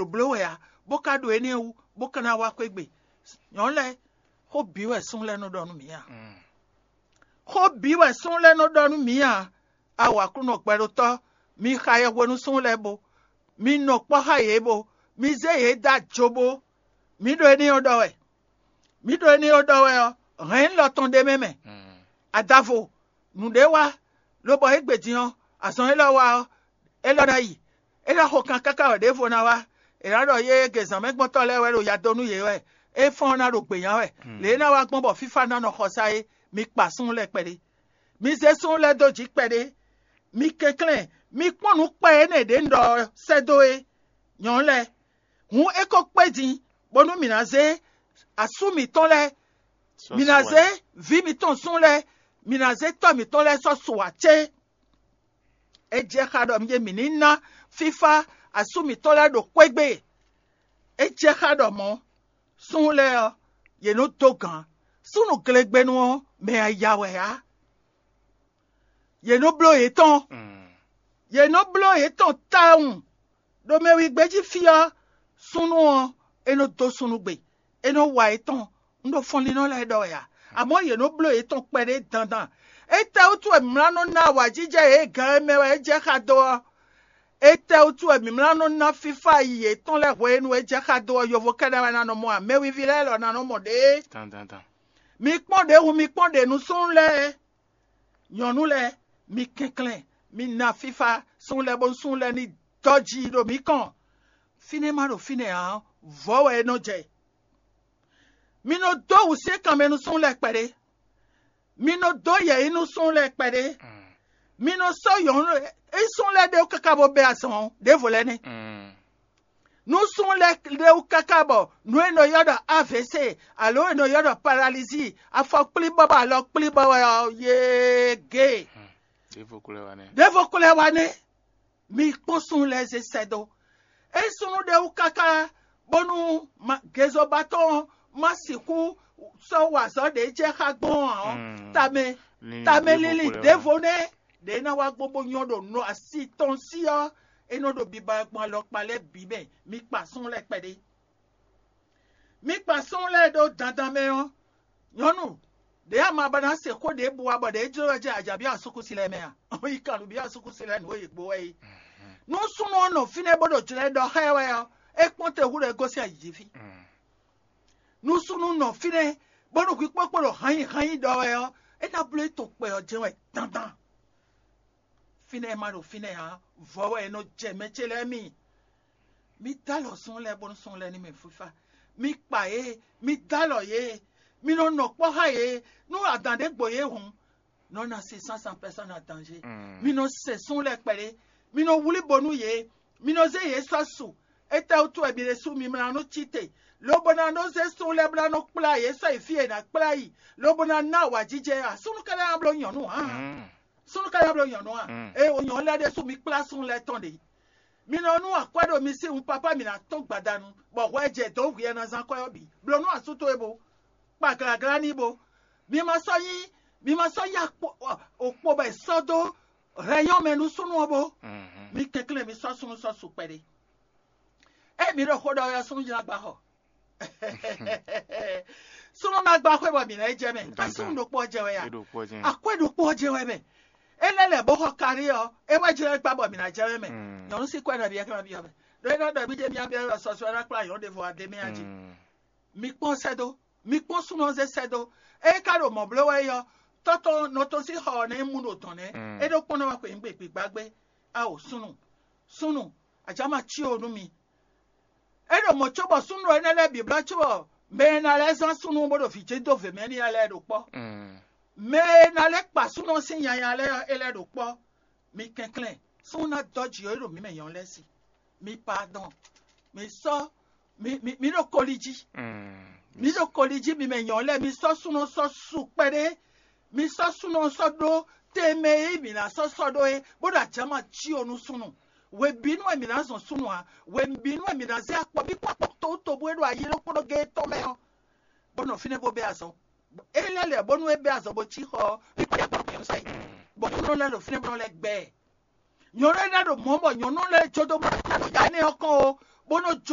do blow ya boka do eni u boka na wa kwegbe yon le ho biwe sun le no donu mi ya ho biwe sun le no donu mi ya awa kuno pero to mi khaye wonu sun le bo mi no po haye bo mi ze ye da jobo mi do eni odo we o ren lo ton de meme adavo nu de wa lo bo egbedian asan elo wa elo na yi elo ho kan kaka o de fo na wa irado ye gezan megbon to le we ro ya donu ye we e fon na ro pe yan we le na wa gbon bo fifa na no khosaye mi pa sun le pere mi se sun le doji pere mi keklen mi ponu pe ne de ndo sedoe yan le hun e ko pe din bonu mi na ze asumi ton le mi na ze vi mi ton sun le mi na ze to mi ton le so suwache e je khado mi mi ni na fifa asumi ton le do kwegbe e je khado mo sun le ye no dogan sunu glegbe no me ayawe ya ye no blow eton town do me wi gbeji fia sunu eno do sunu gbe eno wa eton ndo fon li no le do ya amo ye no blow eton pere dandan e te otu emrano na wa jije e gan me we je khado e te otu emrano na fifa ye ton le we nu e je khado yo vo kada na no mo me wi vile lo na no mo de tan mi pon de nu sun le yonu le mi keklen mi na fifa sun le bon sun le ni doji do mi kan finema do fine an vo we no je mi no do u se kan me nu sun le pere mi no do ye inu sun le pere mi no so yon e sun le de o kakabo be asan de vole ni nous sommes les ou kakabo nous no yoda AVC alors no yoda paralysie afa pli baba alors pli baba ye gay devo kule wane mi posun les esedo e sunu de ou kaka bonu gezo baton masiku so wazo de je kagbon tame lili devone de na wa gbogbo yodo no asi ton si o eno do biba gbon lo pale bibe mi pa son le pede mi pa son le do dandan me on yonu de ama bana se ko de bu abo de jiro je ajabi asuku sile me a o ikalu bi asuku sile no egbo we no sunu no fine bodo jire do hewe o e ponte hure gosi ajifi no sunu no fine bodo ku poporo han do we o e na ble to pe o je we dandan fine ma do fine ha vowe no je mechele mi dalo son le bon son le ni me fufa mi pa e mi dalo ye mi no po ha ye no adande gboye hun no na 600 personnes en danger mi no se son le pere mi no wuli bonu ye mi no ze ye sosu eta otu ebire su mi mra no chite lo bona no ze son le bra no pla ye so ifie na pla yi lo bona na wa jije a sunu kala ablo yan no ha sunu kaya blo yan no a e o yan le de su mi klasun le ton de mi no nu akwado mi si un papa mi na to gbadanu bo wa je do wi na zan ko bi blo nu asuto ebo pa gragra ni bo mi ma so ya opo be sodo rayon menu sunu obo mi kekle mi so sunu so su pere e mi ro ko do ya sunu jina gba ho sunu na gba ko bo mi na je me asun do po je we ya akwedo po je we me elele bo ho kari o e wa jire gbabo mi na jere me yon si kwa na bi e kan bi o do no do bi je mi abia so so na kla yon de vo ade mi aji mi pon sedo mi pon suno ze sedo e karo mo blo we yo toto no to si ho na mu no ton e do pon na wa ko ngbe pe gbagbe a o sunu ajama chi onu mi e do mo chobo sunu e na le bi bla chobo me na le san sunu bo do fi je do ve me ni ale do po me na le pa suno sin yan le ele do po mi kenklen suna doji ero mi me yan lesi mi pardon mi so mi no koliji mi me yan le mi so suno so su pere mi so suno so do teme mi na so do e boda jama chi onu sunu we binu e mi na so sunu a we binu e mi na se apo bi papo to bo ero ayi lo podo ge to me o bono fine bo be aso elele bonu ebe azobo chi ho bi pa ya pa mi sai bo no le lo fine bo le gbe yon le do mo mo yon no le jodo mo ya ni okan o bono